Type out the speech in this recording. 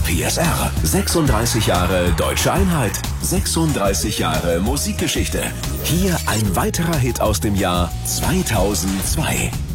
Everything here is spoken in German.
PSR. 36 Jahre Deutsche Einheit. 36 Jahre Musikgeschichte. Hier ein weiterer Hit aus dem Jahr 2002.